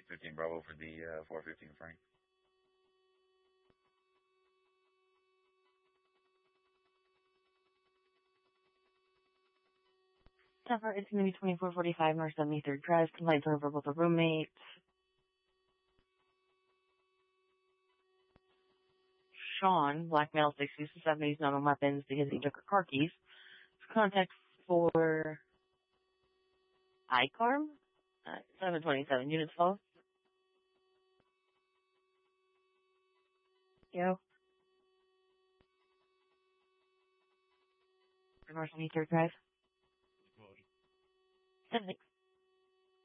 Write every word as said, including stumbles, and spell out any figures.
eight fifteen Bravo for the uh, four fifteen Frank. Tougher, it's going to be twenty-four forty-five North seventy-third Drive. Complaints over with a roommate. Sean, black male, sixties to seventies, not on weapons because he took her car keys. Contact for I CARM at seven twenty-seven units full. Yo. North seventy-third Drive. Thanks.